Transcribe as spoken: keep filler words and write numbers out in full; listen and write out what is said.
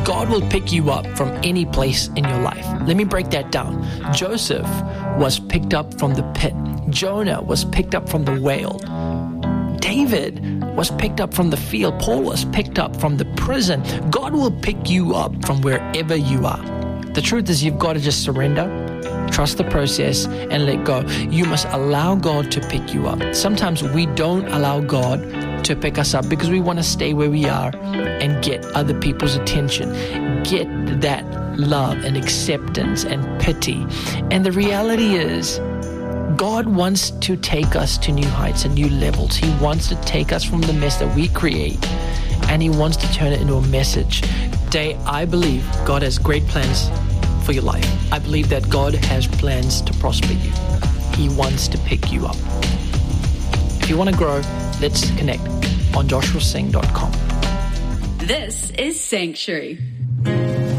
God will pick you up from any place in your life. Let me break that down. Joseph was picked up from the pit. Jonah was picked up from the whale. David was picked up from the field. Paul was picked up from the prison. God will pick you up from wherever you are. The truth is, you've got to just surrender, trust the process, and let go. You must allow God to pick you up. Sometimes we don't allow God to pick us up because we want to stay where we are and get other people's attention, get that love and acceptance and pity. And the reality is, God wants to take us to new heights and new levels. He wants to take us from the mess that we create, and He wants to turn it into a message. Today, I believe God has great plans for your life. I believe that God has plans to prosper you. He wants to pick you up. If you want to grow, let's connect on joshua singh dot com. This is Sanctuary.